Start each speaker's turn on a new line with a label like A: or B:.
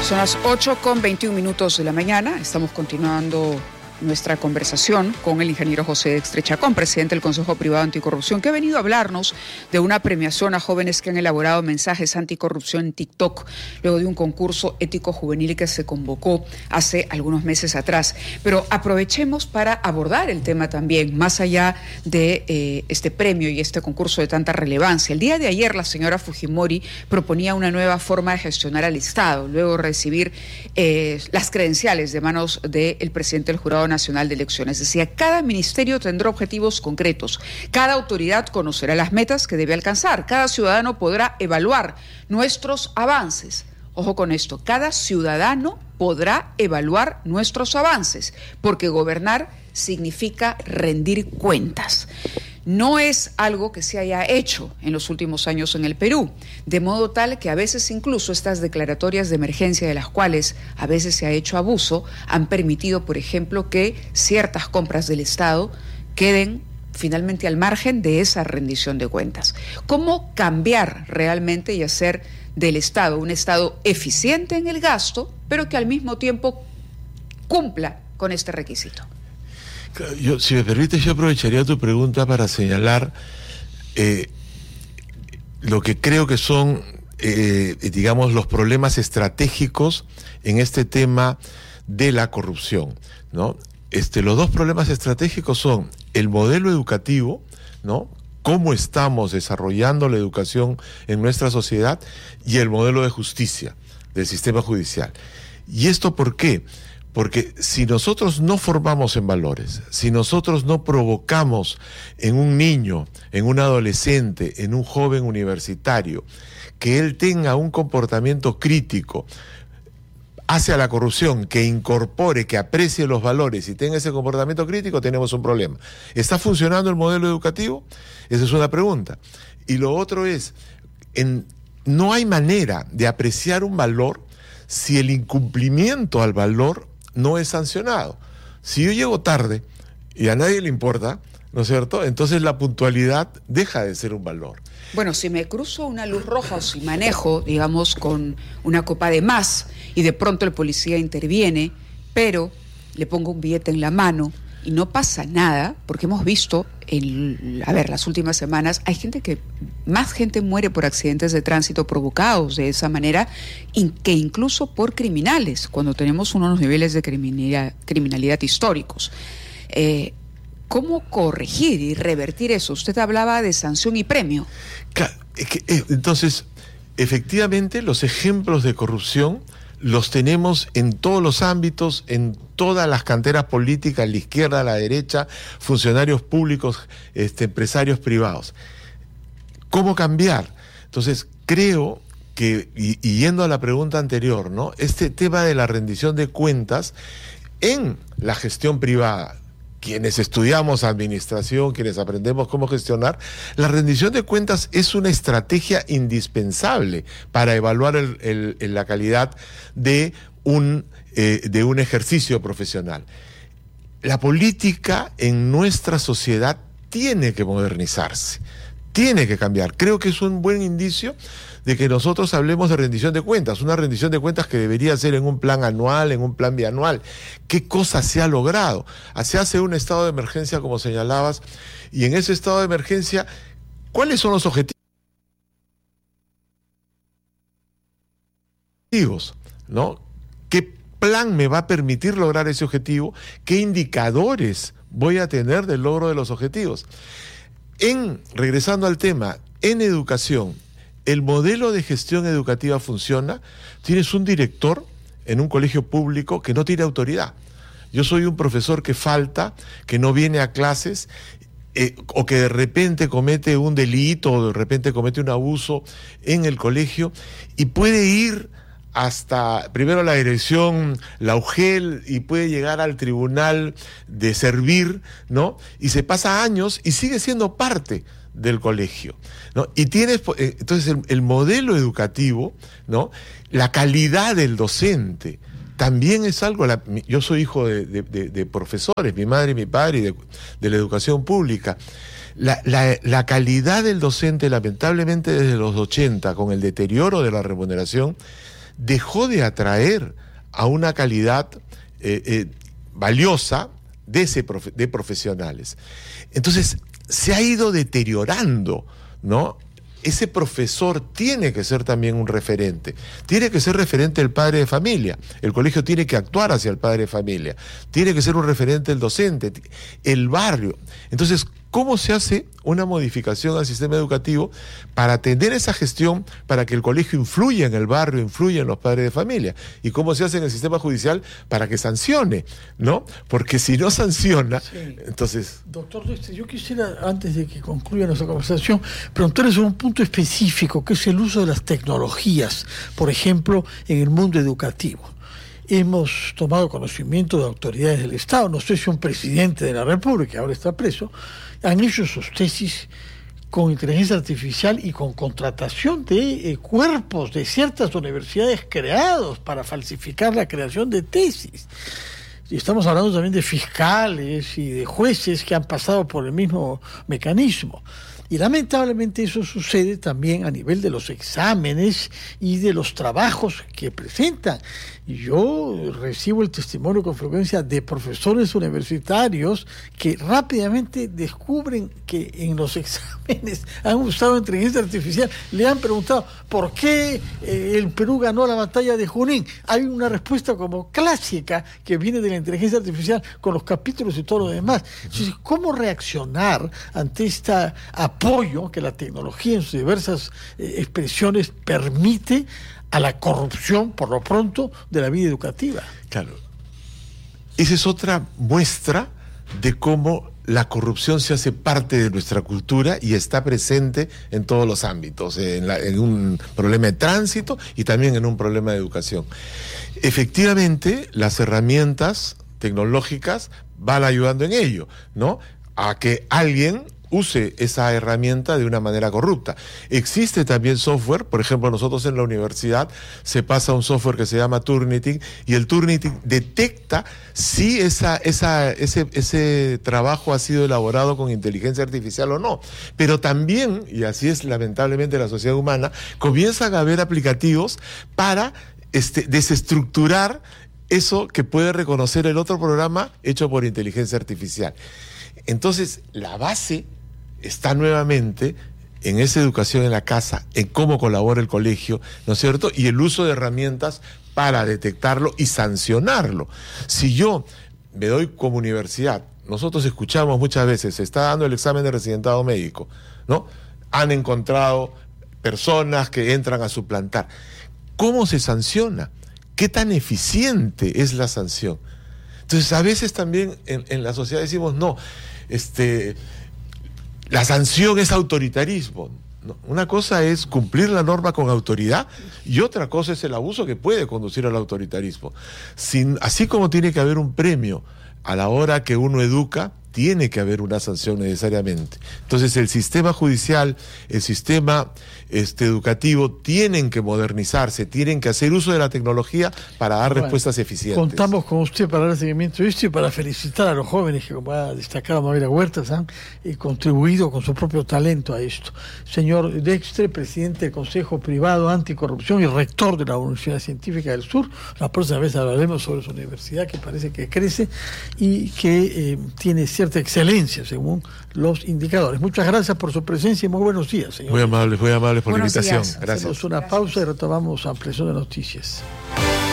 A: Son las 8:21 de la mañana. Estamos continuando nuestra conversación con el ingeniero José Dextre Chacón, presidente del Consejo Privado Anticorrupción, que ha venido a hablarnos de una premiación a jóvenes que han elaborado mensajes anticorrupción en TikTok, luego de un concurso ético juvenil que se convocó hace algunos meses atrás. Pero aprovechemos para abordar el tema también, más allá de este premio y este concurso de tanta relevancia. El día de ayer la señora Fujimori proponía una nueva forma de gestionar al Estado, luego de recibir las credenciales de manos del presidente del Jurado Nacional de Elecciones. Decía, cada ministerio tendrá objetivos concretos, cada autoridad conocerá las metas que debe alcanzar, cada ciudadano podrá evaluar nuestros avances. Ojo con esto, cada ciudadano podrá evaluar nuestros avances, porque gobernar significa rendir cuentas. No es algo que se haya hecho en los últimos años en el Perú, de modo tal que a veces incluso estas declaratorias de emergencia, de las cuales a veces se ha hecho abuso, han permitido, por ejemplo, que ciertas compras del Estado queden finalmente al margen de esa rendición de cuentas. ¿Cómo cambiar realmente y hacer del Estado un Estado eficiente en el gasto, pero que al mismo tiempo cumpla con este requisito?
B: Si me permites, yo aprovecharía tu pregunta para señalar lo que creo que son, digamos, los problemas estratégicos en este tema de la corrupción, ¿no? Los dos problemas estratégicos son el modelo educativo, ¿no? Cómo estamos desarrollando la educación en nuestra sociedad, y el modelo de justicia del sistema judicial. ¿Y esto por qué? Porque si nosotros no formamos en valores, si nosotros no provocamos en un niño, en un adolescente, en un joven universitario, que él tenga un comportamiento crítico hacia la corrupción, que incorpore, que aprecie los valores y tenga ese comportamiento crítico, tenemos un problema. ¿Está funcionando el modelo educativo? Esa es una pregunta. Y lo otro es, no hay manera de apreciar un valor si el incumplimiento al valor no es sancionado. Si yo llego tarde y a nadie le importa, ¿no es cierto?, entonces la puntualidad deja de ser un valor.
A: Bueno, si me cruzo una luz roja o si manejo, digamos, con una copa de más y de pronto el policía interviene, pero le pongo un billete en la mano y no pasa nada, porque hemos visto las últimas semanas, más gente muere por accidentes de tránsito provocados de esa manera, que incluso por criminales, cuando tenemos unos niveles de criminalidad históricos. ¿Cómo corregir y revertir eso? Usted hablaba de sanción y premio.
B: Entonces, efectivamente, los ejemplos de corrupción los tenemos en todos los ámbitos, en todas las canteras políticas, la izquierda, la derecha, funcionarios públicos, empresarios privados. ¿Cómo cambiar? Entonces, creo que, y yendo a la pregunta anterior, ¿no?, este tema de la rendición de cuentas en la gestión privada, quienes estudiamos administración, quienes aprendemos cómo gestionar, la rendición de cuentas es una estrategia indispensable para evaluar la calidad de un ejercicio profesional. La política en nuestra sociedad tiene que modernizarse, tiene que cambiar. Creo que es un buen indicio de que nosotros hablemos de rendición de cuentas, una rendición de cuentas que debería ser en un plan anual, en un plan bianual. ¿Qué cosa se ha logrado? Se hace un estado de emergencia, como señalabas, y en ese estado de emergencia, ¿cuáles son los objetivos, ¿no? ¿Qué plan me va a permitir lograr ese objetivo? ¿Qué indicadores voy a tener del logro de los objetivos? Regresando al tema, en educación, el modelo de gestión educativa funciona. Tienes un director en un colegio público que no tiene autoridad. Yo soy un profesor que falta, que no viene a clases, o que de repente comete un delito, o de repente comete un abuso en el colegio, y puede ir hasta, primero la dirección, la UGEL, y puede llegar al tribunal de servir, ¿no? Y se pasa años y sigue siendo parte del colegio, ¿no? Y tienes, entonces, el modelo educativo, ¿no?, la calidad del docente, también es algo. Yo soy hijo de profesores, mi madre y mi padre, y de la educación pública. La calidad del docente, lamentablemente desde los 80, con el deterioro de la remuneración, dejó de atraer a una calidad valiosa de profesionales. Entonces, se ha ido deteriorando, ¿no? Ese profesor tiene que ser también un referente. Tiene que ser referente el padre de familia. El colegio tiene que actuar hacia el padre de familia. Tiene que ser un referente el docente, el barrio. Entonces, ¿cómo se hace una modificación al sistema educativo para atender esa gestión, para que el colegio influya en el barrio, influya en los padres de familia? ¿Y cómo se hace en el sistema judicial para que sancione, ¿no? Porque si no sanciona, sí. Entonces...
C: Doctor, yo quisiera, antes de que concluya nuestra conversación, preguntarle sobre un punto específico, que es el uso de las tecnologías, por ejemplo, en el mundo educativo. Hemos tomado conocimiento de autoridades del Estado, no sé si un presidente de la República, ahora está preso, han hecho sus tesis con inteligencia artificial y con contratación de cuerpos de ciertas universidades creados para falsificar la creación de tesis. Y estamos hablando también de fiscales y de jueces que han pasado por el mismo mecanismo. Y lamentablemente eso sucede también a nivel de los exámenes y de los trabajos que presentan. Y yo recibo el testimonio con frecuencia de profesores universitarios que rápidamente descubren que en los exámenes han usado inteligencia artificial. Le han preguntado ¿por qué el Perú ganó la batalla de Junín? Hay una respuesta como clásica que viene de la inteligencia artificial con los capítulos y todo lo demás. Entonces, ¿cómo reaccionar ante este apoyo que la tecnología en sus diversas expresiones permite a la corrupción, por lo pronto, de la vida educativa?
B: Claro. Esa es otra muestra de cómo la corrupción se hace parte de nuestra cultura y está presente en todos los ámbitos, en un problema de tránsito y también en un problema de educación. Efectivamente, las herramientas tecnológicas van ayudando en ello, ¿no? A que alguien use esa herramienta de una manera corrupta. Existe también software, por ejemplo, nosotros en la universidad se pasa un software que se llama Turnitin, y el Turnitin detecta si ese trabajo ha sido elaborado con inteligencia artificial o no. Pero también, y así es lamentablemente la sociedad humana, comienzan a haber aplicativos para desestructurar eso que puede reconocer el otro programa hecho por inteligencia artificial. Entonces, la base está nuevamente en esa educación en la casa, en cómo colabora el colegio, ¿no es cierto? Y el uso de herramientas para detectarlo y sancionarlo. Si yo me doy como universidad, nosotros escuchamos muchas veces, se está dando el examen de residentado médico, ¿no? Han encontrado personas que entran a suplantar. ¿Cómo se sanciona? ¿Qué tan eficiente es la sanción? Entonces, a veces también en la sociedad decimos, no, la sanción es autoritarismo. No, una cosa es cumplir la norma con autoridad y otra cosa es el abuso que puede conducir al autoritarismo. Así como tiene que haber un premio a la hora que uno educa, tiene que haber una sanción necesariamente. Entonces el sistema judicial, el sistema educativo tienen que modernizarse, tienen que hacer uso de la tecnología para dar respuestas eficientes.
C: Contamos con usted para dar seguimiento a esto y para felicitar a los jóvenes que, como ha destacado Mavera Huertas, han contribuido con su propio talento a esto. Señor Dextre, presidente del Consejo Privado Anticorrupción y rector de la Universidad Científica del Sur, la próxima vez hablaremos sobre su universidad, que parece que crece y que tiene cierta excelencia según los indicadores. Muchas gracias por su presencia y muy buenos días, señor.
B: Muy amables por la invitación.
C: Gracias. Hacemos una pausa y retomamos ampliación de noticias.